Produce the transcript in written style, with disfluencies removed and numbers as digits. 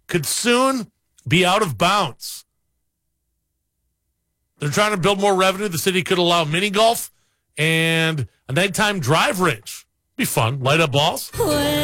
could soon be out of bounds. They're trying to build more revenue. The city could allow mini golf and a nighttime drive range. Be fun. Light up balls. When